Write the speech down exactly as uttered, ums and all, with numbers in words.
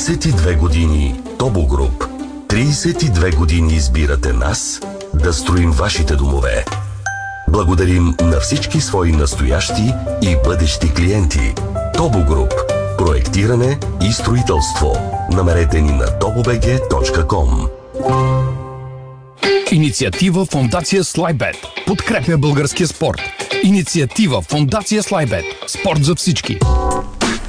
трийсет и две години Тобо Груп. трийсет и две години избирате нас да строим вашите домове. Благодарим на всички свои настоящи и бъдещи клиенти. Тобо Груп. Проектиране и строителство. Намерете ни на тобобг точка ком. Инициатива Фондация Слайбет. Подкрепя българския спорт. Инициатива Фондация Слайбет. Спорт за всички.